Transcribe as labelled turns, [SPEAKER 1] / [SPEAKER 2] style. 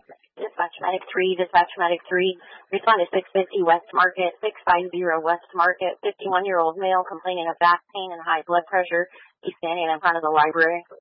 [SPEAKER 1] Dispatch Medic 3, Dispatch Medic 3. Respond to 650 West Market, 650 West Market. 51-year-old male complaining of back pain and high blood pressure. He's standing in front of the library.